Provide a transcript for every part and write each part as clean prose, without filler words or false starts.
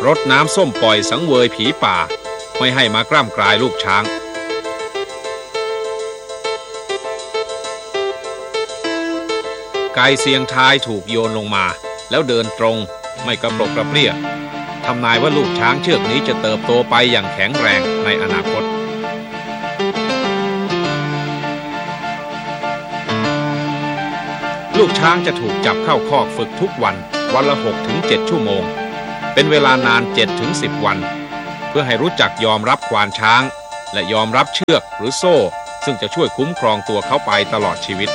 รดน้ำส้มปล่อยสังเวยผีป่าไม่ให้มากล้ำกลายลูกช้างไก่เสียงทายถูกโยนลงมาแล้วเดินตรงไม่กระปรกกระเปรี้ยทำนายว่าลูกช้างเชือกนี้จะเติบโตไปอย่างแข็งแรงในอนาคตลูกช้างจะถูกจับเข้าคอกฝึกทุกวันละ 6-7 ชั่วโมงเป็นเวลานาน 7-10 วันเพื่อให้รู้จักยอมรับควานช้างและยอมรับเชือกหรือโซ่ซึ่งจะช่วยคุ้มครองตัวเขาไปตลอดชีวิต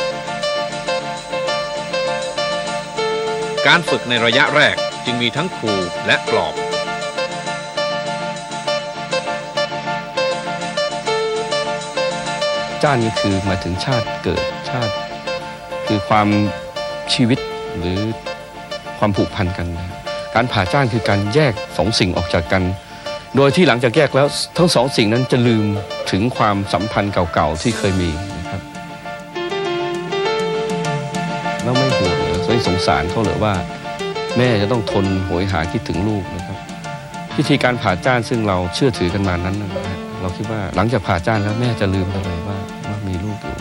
การฝึกในระยะแรกจึงมีทั้งขู่และปลอบจ้านนี่คือมาถึงชาติเกิดชาติคือความชีวิตหรือความผูกพันกันการผ่าจ้านคือการแยกสองสิ่งออกจากกันโดยที่หลังจากแยกแล้วทั้งสองสิ่งนั้นจะลืมถึงความสัมพันธ์เก่าๆที่เคยมีนะครับแล้วไม่ห่วงไม่สงสารเขาหรือว่าแม่จะต้องทนโหยหาคิดถึงลูกนะครับพิธีการผ่าจ้านซึ่งเราเชื่อถือกันมานั้นนะเราคิดว่าหลังจากผ่าจ้านแล้วแม่จะลืมไปเลยว่ามีลูกอยู่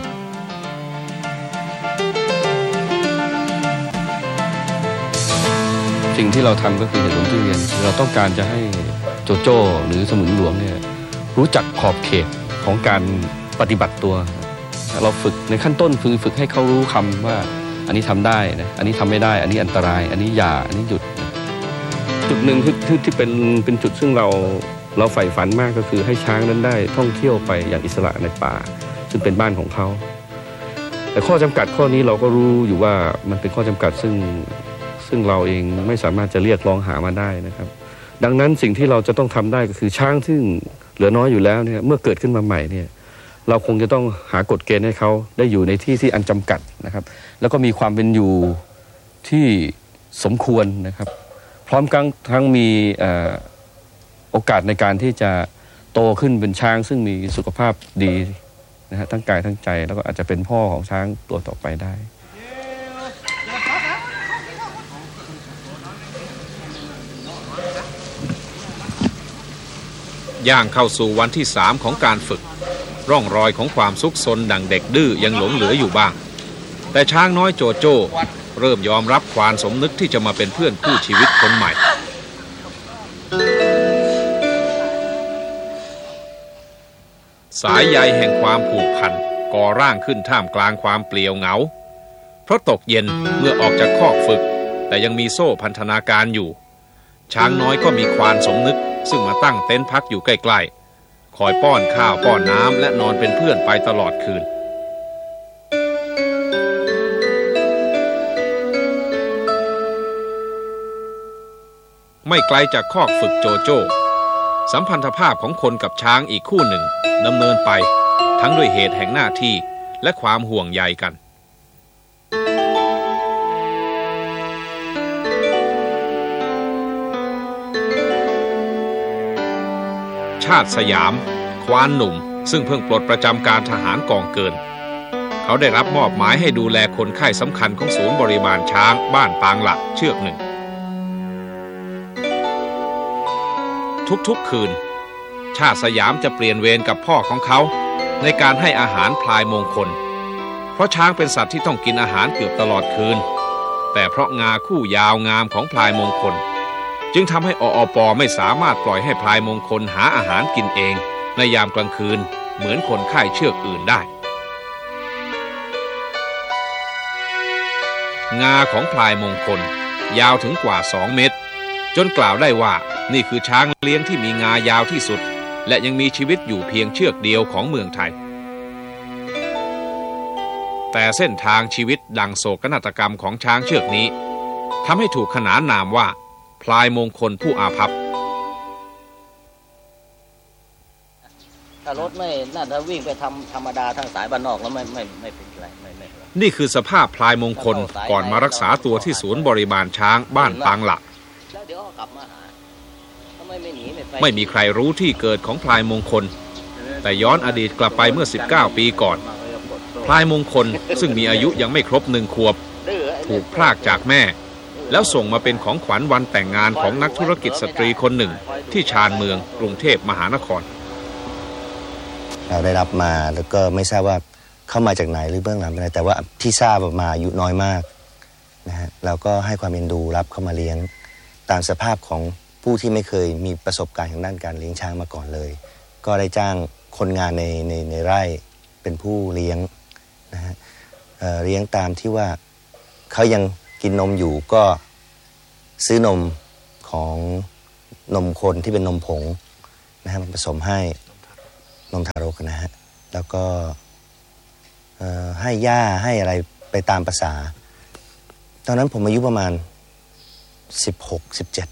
สิ่งที่เราทำก็คือเหตุผลที่เรียนเราต้องการจะให้โจโจ้หรือสมุนหลวงเนี่ยรู้จักขอบเขตของการปฏิบัติตัวเราฝึกในขั้นต้นคือฝึกให้เขารู้คำว่าอันนี้ทำได้นะอันนี้ทำไม่ได้อันนี้อันตรายอันนี้อย่าอันนี้หยุดจุดหนึ่งที่เป็นจุดซึ่งเราใฝ่ฝันมากก็คือให้ช้างนั้นได้ท่องเที่ยวไปอย่างอิสระในป่าซึ่งเป็นบ้านของเขาแต่ข้อจำกัดข้อนี้เราก็รู้อยู่ว่ามันเป็นข้อจำกัดซึ่งเราเองไม่สามารถจะเรียกร้องหามาได้นะครับดังนั้นสิ่งที่เราจะต้องทำได้ก็คือช้างซึ่งเหลือน้อยอยู่แล้วเนี่ยเมื่อเกิดขึ้นมาใหม่เนี่ยเราคงจะต้องหากฎเกณฑ์ให้เขาได้อยู่ในที่อันจำกัดนะครับแล้วก็มีความเป็นอยู่ที่สมควรนะครับพร้อมทั้งมีโอกาสในการที่จะโตขึ้นเป็นช้างซึ่งมีสุขภาพดีนะฮะทั้งกายทั้งใจแล้วก็อาจจะเป็นพ่อของช้างตัวต่อไปได้ย่างเข้าสู่วันที่3ของการฝึกร่องรอยของความซุกซนดังเด็กดื้อยังหลงเหลืออยู่บ้างแต่ช้างน้อยโจโจ้เริ่มยอมรับความสมนึกที่จะมาเป็นเพื่อนคู่ชีวิตคนใหม่สายใยแห่งความผูกพันก่อร่างขึ้นท่ามกลางความเปลี่ยวเหงาเพราะตกเย็นเมื่อออกจากคอกฝึกแต่ยังมีโซ่พันธนาการอยู่ช้างน้อยก็มีความสมนึกซึ่งมาตั้งเต็นท์พักอยู่ใกล้ๆคอยป้อนข้าวป้อนน้ำและนอนเป็นเพื่อนไปตลอดคืนไม่ไกลจากคอกฝึกโจโจ้สัมพันธภาพของคนกับช้างอีกคู่หนึ่งดำเนินไปทั้งด้วยเหตุแห่งหน้าที่และความห่วงใยกันชาติสยามควานหนุ่มซึ่งเพิ่งปลดประจำการทหารกองเกินเขาได้รับมอบหมายให้ดูแลคนไข้สำคัญของศูนย์บริบาลช้างบ้านปางหลักเชือกหนึ่งทุกๆคืนชาติสยามจะเปลี่ยนเวรกับพ่อของเขาในการให้อาหารพลายมงคลเพราะช้างเป็นสัตว์ที่ต้องกินอาหารเกือบตลอดคืนแต่เพราะงาคู่ยาวงามของพลายมงคลจึงทำให้อป.ไม่สามารถปล่อยให้พลายมงคลหาอาหารกินเองในยามกลางคืนเหมือนคนไข้เชือกอื่นได้งาของพลายมงคลยาวถึงกว่า2 เมตรจนกล่าวได้ว่านี่คือช้างเลี้ยงที่มีงายาวที่สุดและยังมีชีวิตอยู่เพียงเชือกเดียวของเมืองไทยแต่เส้นทางชีวิตดังโศกนาฏกรรมของช้างเชือกนี้ทำให้ถูกขนานนามว่าพลายมงคลผู้อาภัพถ้ารถไม่น่าจะวิ่งไปทำธรรมดาทางสายบ้านนอกแล้วไม่เป็นไรไม่นี่คือสภาพพลายมงคลก่อนมารักษาตัวที่ศูนย์บริบาลช้างบ้านปางหลักไม่มีใครรู้ที่เกิดของพลายมงคลแต่ย้อนอดีตกลับไปเมื่อ19 ปีก่อนพลายมงคลซึ่งมีอายุยังไม่ครบ1 ขวบถูกพรากจากแม่แล้วส่งมาเป็นของขวัญวันแต่งงานของนักธุรกิจสตรีคนหนึ่งที่ชานเมืองกรุงเทพมหานครเราได้รับมาแล้วก็ไม่ทราบว่าเข้ามาจากไหนหรือเบื้องหลังเป็นอะไรแต่ว่าที่ทราบมาอายุน้อยมากนะฮะเราก็ให้ความเอ็นดูรับเข้ามาเลี้ยงตามสภาพของผู้ที่ไม่เคยมีประสบการณ์ทางด้านการเลี้ยงช้างมาก่อนเลยก็ได้จ้างคนงานในไร่เป็นผู้เลี้ยงนะฮะเลี้ยงตามที่ว่าเขายังกินนมอยู่ก็ซื้อนมของนมคนที่เป็นนมผงนะฮะมาผสมให้นมทารกนะฮะแล้วก็ให้ย่าให้อะไรไปตามภาษาตอนนั้นผมอายุประมาณ16-17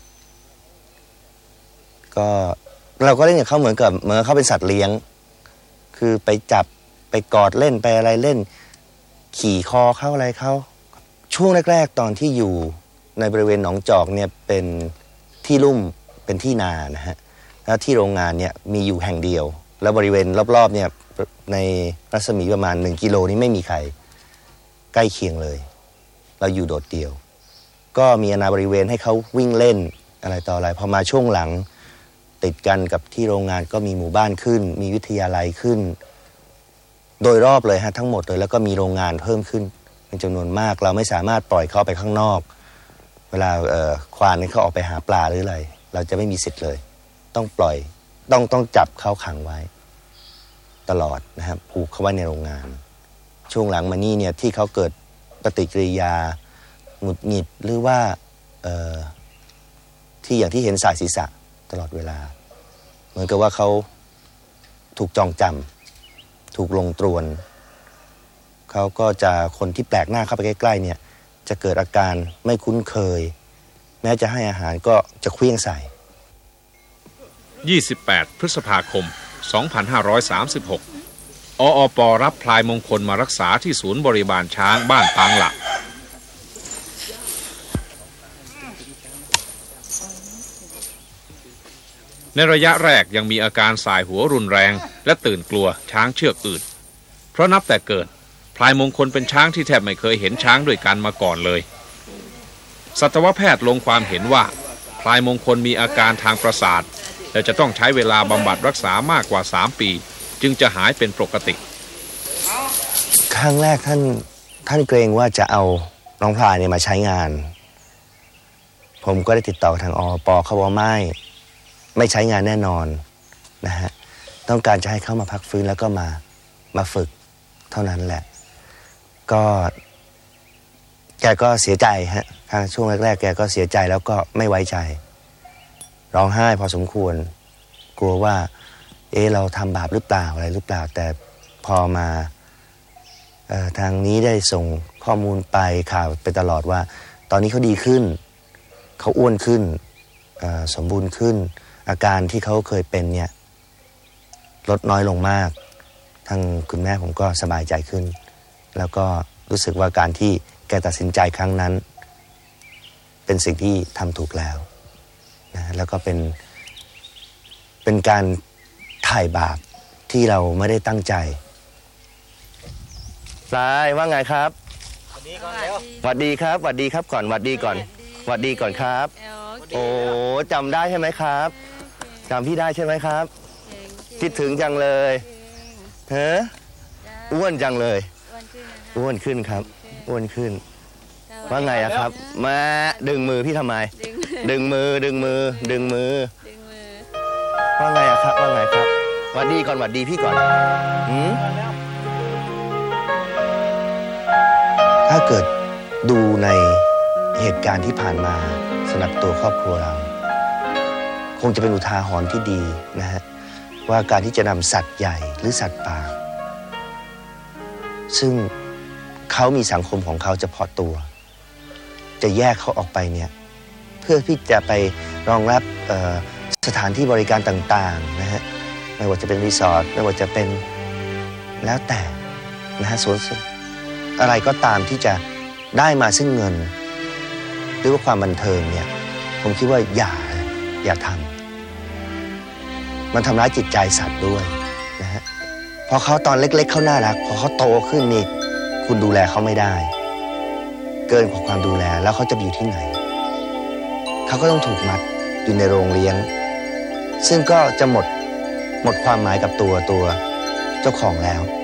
ก็เราก็เล่นกับเขาเหมือนเขาเป็นสัตว์เลี้ยงคือไปจับไปกอดเล่นไปอะไรเล่นขี่คอเขาอะไรเขาช่วงแรกๆตอนที่อยู่ในบริเวณหนองจอกเนี่ยเป็นที่ลุ่มเป็นที่นานะฮะแล้วที่โรงงานเนี่ยมีอยู่แห่งเดียวแล้วบริเวณรอบๆเนี่ยในรัศมีประมาณ1 กิโลนี้ไม่มีใครใกล้เคียงเลยเราอยู่โดดเดี่ยวก็มีอาณาบริเวณให้เขาวิ่งเล่นอะไรต่ออะไรพอมาช่วงหลังติดกันกับที่โรงงานก็มีหมู่บ้านขึ้นมีวิทยาลัยขึ้นโดยรอบเลยฮะทั้งหมดเลยแล้วก็มีโรงงานเพิ่มขึ้นเป็นจำนวนมากเราไม่สามารถปล่อยเขาไปข้างนอกเวลาควานเขาออกไปหาปลาหรืออะไรเราจะไม่มีสิทธิ์เลยต้องปล่อยต้องจับเขาขังไว้ตลอดนะครับผูกเขาไว้ในโรงงานช่วงหลังมานี่เนี่ยที่เขาเกิดปฏิกิริยาหงุดหงิดหรือว่าที่อย่างที่เห็นสายศีรษะตลอดเวลาเหมือนกับว่าเขาถูกจองจำถูกลงตรวนเขาก็จะคนที่แปลกหน้าเข้าไปใกล้ๆเนี่ยจะเกิดอาการไม่คุ้นเคยแม้จะให้อาหารก็จะเคลี้ยงใส่ 28 พฤษภาคม 2536 อป.รับพลายมงคลมารักษาที่ศูนย์บริบาลช้างบ้านปางหละในระยะแรกยังมีอาการสายหัวรุนแรงและตื่นกลัวช้างเชือกอื่นเพราะนับแต่เกิดพลายมงคลเป็นช้างที่แทบไม่เคยเห็นช้างด้วยกันมาก่อนเลยสัตวแพทย์ลงความเห็นว่าพลายมงคลมีอาการทางประสาทและจะต้องใช้เวลาบำบัดรักษามากกว่า3 ปีจึงจะหายเป็นปกติครั้งแรกท่านเกรงว่าจะเอาน้องพลายเนี่ยมาใช้งานผมก็ได้ติดต่อทางอป.เขาว่าไม่ใช้งานแน่นอนนะฮะต้องการจะให้เขามาพักฟื้นแล้วก็มาฝึกเท่านั้นแหละก็แกก็เสียใจฮะช่วงแรกๆแกก็เสียใจแล้วก็ไม่ไว้ใจร้องไห้พอสมควรกลัวว่าเราทำบาปหรือเปล่าอะไรหรือเปล่าแต่พอมาทางนี้ได้ส่งข้อมูลไปข่าวไปตลอดว่าตอนนี้เขาดีขึ้นเขาอ้วนขึ้นสมบูรณ์ขึ้นอาการที่เขาเคยเป็นเนี่ยลดน้อยลงมากทางคุณแม่ผมก็สบายใจขึ้นแล้วก็รู้สึกว่าการที่แกตัดสินใจครั้งนั้นเป็นสิ่งที่ทำถูกแล้วนะแล้วก็เป็นการถ่ายบาปที่เราไม่ได้ตั้งใจปลายว่าไงครับสวัสดีครับสวัสดีครับก่อนสวัสดีก่อนสวัสดีก่อนครับโอ้จำได้ใช่ไหมครับจำพี่ได้ใช่ไหมครับคิดถึงจังเลยเฮ้อ้วนจังเลยอ้วนขึ้นครับอ้วนขึ้นว่าไงอะครับมาดึงมือพี่ทำไมดึงมือว่าไงอะครับว่าไงครับสวัสดีก่อนสวัสดีพี่ก่อนถ้าเกิดดูในเหตุการณ์ที่ผ่านมาสำหรับตัวครอบครัวเราคงจะเป็นอุทาหรณ์ที่ดีนะฮะว่าการที่จะนำสัตว์ใหญ่หรือสัตว์ป่าซึ่งเขามีสังคมของเขาเฉพาะตัวจะแยกเขาออกไปเนี่ยเพื่อที่จะไปรองรับสถานที่บริการต่างๆนะฮะไม่ว่าจะเป็นรีสอร์ทไม่ว่าจะเป็นแล้วแต่นะฮะสวนอะไรก็ตามที่จะได้มาซึ่งเงินหรือว่าความบันเทิงเนี่ยผมคิดว่าอย่าทำมันทำร้ายจิตใจสัตว์ด้วยนะฮะพอเขาตอนเล็กๆเขาน่ารักพอเขาโตขึ้นนี่คุณดูแลเขาไม่ได้เกินกว่าความดูแลแล้วเขาจะอยู่ที่ไหนเขาก็ต้องถูกมัดอยู่ในโรงเลี้ยง ซึ่งก็จะหมดความหมายกับตัวเจ้าของแล้ว